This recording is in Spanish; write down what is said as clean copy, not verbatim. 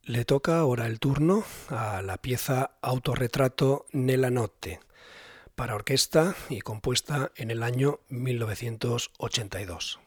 Le toca ahora el turno a la pieza Autorretrato nella notte, para orquesta y compuesta en el año 1982.